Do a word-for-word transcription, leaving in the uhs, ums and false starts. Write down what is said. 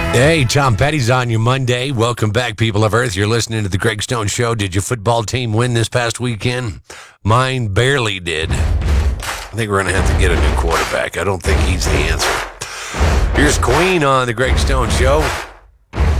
Hey, Tom Petty's on your Monday. Welcome back, people of Earth. You're listening to the Greg Stone Show. Did your football team win this past weekend? Mine barely did. I think we're going to have to get a new quarterback. I don't think he's the answer. Here's Queen on the Greg Stone Show.